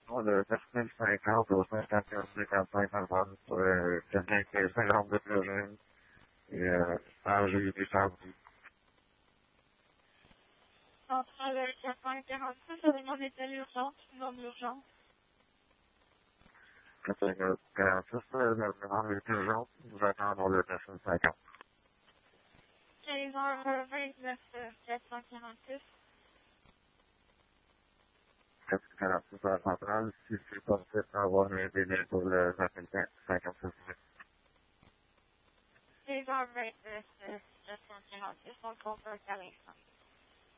le personnel 50 au 51-55 pour quelqu'un qui est 50 de plus jeune et âgé du samedi. Entre le 446, ça demande était l'urgence, non l'urgence. 46, la demande est urgente, nous attendons le personnel 50. 15h29, 446. 446 à la centrale, si c'est possible d'avoir un délai pour le personnel 56 minutes. 15h29, 446, on compte à l'instant.